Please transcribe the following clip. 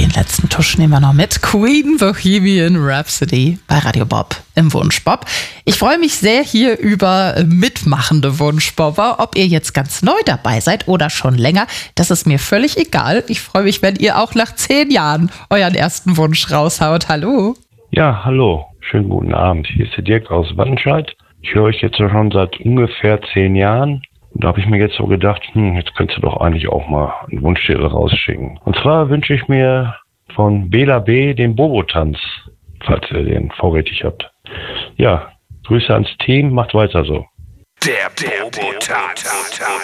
Den letzten Tusch nehmen wir noch mit. Queen Bohemian Rhapsody bei Radio Bob im Wunschbob. Ich freue mich sehr hier über mitmachende Wunschbobber. Ob ihr jetzt ganz neu dabei seid oder schon länger, das ist mir völlig egal. Ich freue mich, wenn ihr auch nach 10 Jahren euren ersten Wunsch raushaut. Hallo. Ja, hallo. Schönen guten Abend. Hier ist der Dirk aus Wattenscheid. Ich höre euch jetzt schon seit ungefähr 10 Jahren. Da habe ich mir jetzt so gedacht, jetzt könntest du doch eigentlich auch mal einen Wunschzettel rausschicken. Und zwar wünsche ich mir von Bela B. den Bobo-Tanz, falls ihr den vorrätig habt. Ja, Grüße ans Team, macht weiter so. Der Bobo-Tanz.